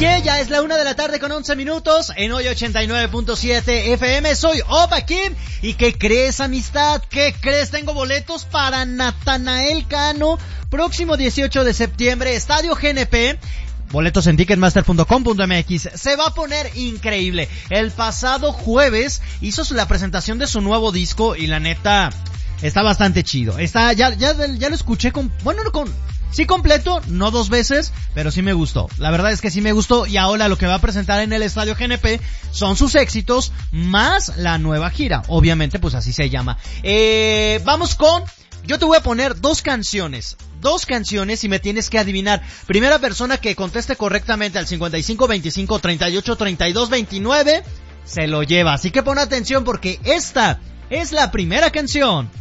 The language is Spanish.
Ya es la 1:11 p.m. en hoy 89.7 FM. Soy Opa Kim. ¿Y qué crees, amistad? ¿Qué crees? Tengo boletos para Natanael Cano. Próximo 18 de septiembre, Estadio GNP. Boletos en ticketmaster.com.mx. Se va a poner increíble. El pasado jueves hizo la presentación de su nuevo disco y la neta está bastante chido. Ya lo escuché sí completo, no 2 veces, pero sí me gustó. La verdad es que sí me gustó y ahora lo que va a presentar en el Estadio GNP son sus éxitos más la nueva gira. Obviamente, pues así se llama. Yo te voy a poner dos canciones y me tienes que adivinar. Primera persona que conteste correctamente al 55 25 38 32 29 se lo lleva. Así que pon atención porque esta es la primera canción.